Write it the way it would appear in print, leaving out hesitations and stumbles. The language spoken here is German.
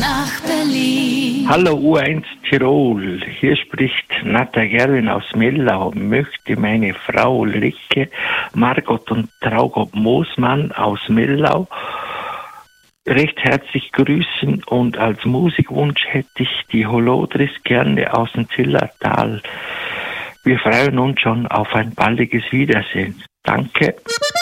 nach Berlin. Hallo U1 Tirol, hier spricht Natta Gerwin aus Millau. Möchte meine Frau Ulrike, Margot und Traugott Moosmann aus Millau recht herzlich grüßen, und als Musikwunsch hätte ich die Holodris gerne aus dem Zillertal. Wir freuen uns schon auf ein baldiges Wiedersehen. Danke.